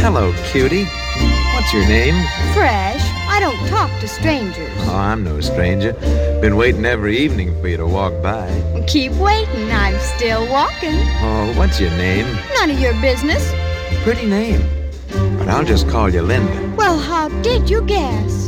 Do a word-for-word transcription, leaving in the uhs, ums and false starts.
Hello, cutie. What's your name? Fresh. I don't talk to strangers. Oh, I'm no stranger. Been waiting every evening for you to walk by. Keep waiting. I'm still walking. Oh, what's your name? None of your business. Pretty name. But I'll just call you Linda. Well, how did you guess?